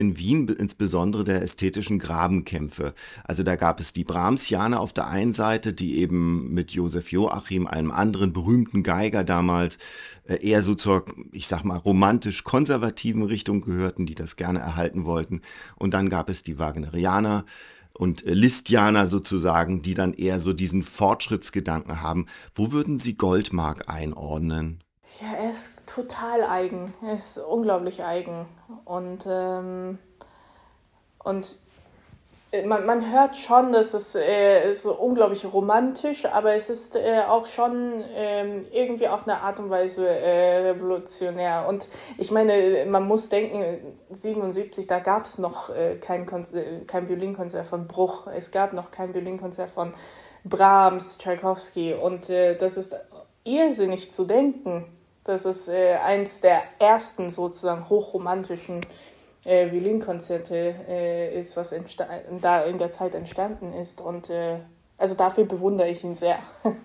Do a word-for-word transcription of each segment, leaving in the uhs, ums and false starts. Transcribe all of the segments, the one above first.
in Wien be- insbesondere der ästhetischen Grabenkämpfe. Also da gab es die Brahmsianer auf der einen Seite, die eben mit Josef Joachim, einem anderen berühmten Geiger damals, äh, eher so zur, ich sag mal, romantisch-konservativen Richtung gehörten, die das gerne erhalten wollten. Und dann gab es die Wagnerianer und äh, Lisztianer sozusagen, die dann eher so diesen Fortschrittsgedanken haben. Wo würden Sie Goldmark einordnen? Ja, er ist total eigen. Er ist unglaublich eigen. Und, ähm, und man, man hört schon, dass es äh, ist so unglaublich romantisch, aber es ist äh, auch schon ähm, irgendwie auf eine Art und Weise äh, revolutionär. Und ich meine, man muss denken, siebenundsiebzig, da gab es noch äh, kein, Konzer- kein Violinkonzert von Bruch, es gab noch kein Violinkonzert von Brahms, Tchaikovsky. Und äh, das ist irrsinnig zu denken. Das ist äh, eins der ersten sozusagen hochromantischen äh, Violinkonzerte äh, ist, was entsta- da in der Zeit entstanden ist. Und äh, also dafür bewundere ich ihn sehr.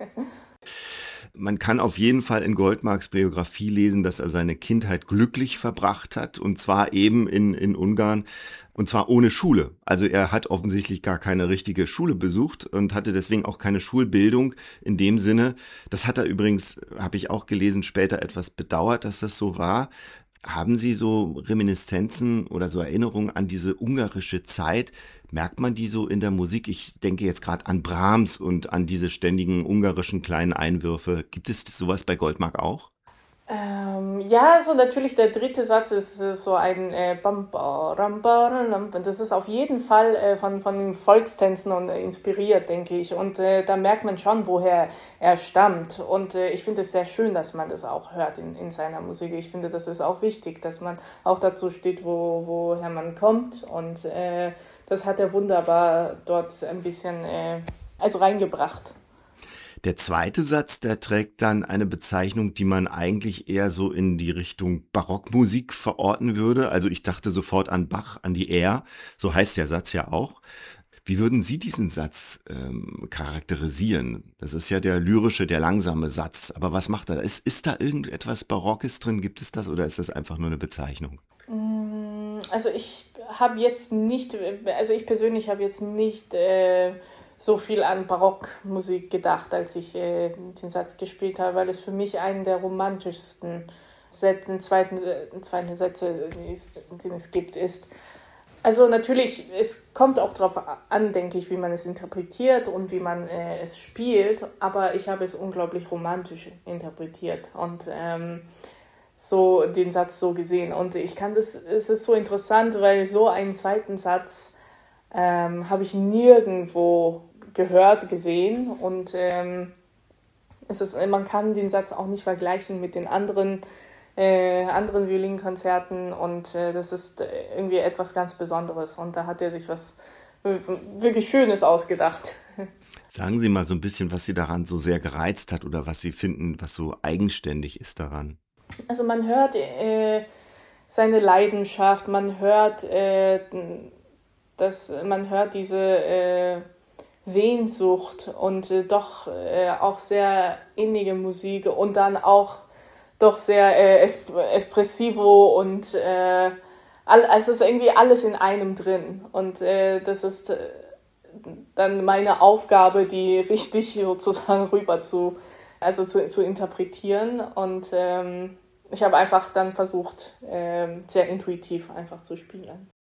Man kann auf jeden Fall in Goldmarks Biografie lesen, dass er seine Kindheit glücklich verbracht hat und zwar eben in, in Ungarn und zwar ohne Schule. Also er hat offensichtlich gar keine richtige Schule besucht und hatte deswegen auch keine Schulbildung in dem Sinne. Das hat er übrigens, habe ich auch gelesen, später etwas bedauert, dass das so war. Haben Sie so Reminiszenzen oder so Erinnerungen an diese ungarische Zeit? Merkt man die so in der Musik? Ich denke jetzt gerade an Brahms und an diese ständigen ungarischen kleinen Einwürfe. Gibt es sowas bei Goldmark auch? Ähm, ja, so natürlich der dritte Satz ist äh, so ein äh, Bam, ba, ram, ba, ram. Das ist auf jeden Fall äh, von, von den Volkstänzen und, äh, inspiriert, denke ich. Und äh, da merkt man schon, woher er stammt. Und äh, ich finde es sehr schön, dass man das auch hört in, in seiner Musik. Ich finde, das ist auch wichtig, dass man auch dazu steht, wo, woher man kommt. Und äh, das hat er wunderbar dort ein bisschen äh, also reingebracht. Der zweite Satz, der trägt dann eine Bezeichnung, die man eigentlich eher so in die Richtung Barockmusik verorten würde. Also ich dachte sofort an Bach, an die Air. So heißt der Satz ja auch. Wie würden Sie diesen Satz ähm, charakterisieren? Das ist ja der lyrische, der langsame Satz. Aber was macht er? Ist, ist da irgendetwas Barockes drin? Gibt es das oder ist das einfach nur eine Bezeichnung? Mm, Also ich habe jetzt nicht, also ich persönlich habe jetzt nicht äh, so viel an Barockmusik gedacht, als ich äh, den Satz gespielt habe, weil es für mich einen der romantischsten Sätze, zweiten, äh, zweiten Sätze, die es, den es gibt, ist. Also natürlich, es kommt auch darauf an, denke ich, wie man es interpretiert und wie man äh, es spielt, aber ich habe es unglaublich romantisch interpretiert und ähm, so den Satz so gesehen. Und ich kann das, es ist so interessant, weil so einen zweiten Satz ähm, habe ich nirgendwo gehört, gesehen. Und ähm, es ist, man kann den Satz auch nicht vergleichen mit den anderen, äh, anderen Violinkonzerten. Und äh, das ist äh, irgendwie etwas ganz Besonderes. Und da hat er sich was äh, wirklich Schönes ausgedacht. Sagen Sie mal so ein bisschen, was Sie daran so sehr gereizt hat oder was Sie finden, was so eigenständig ist daran. Also man hört äh, seine Leidenschaft, man hört, äh, dass man hört diese äh, Sehnsucht und äh, doch äh, auch sehr innige Musik und dann auch doch sehr äh, es- espressivo und äh, all, also es ist irgendwie alles in einem drin und äh, das ist äh, dann meine Aufgabe, die richtig sozusagen rüber zu, also zu, zu interpretieren und ähm, ich habe einfach dann versucht, ähm, sehr intuitiv einfach zu spielen.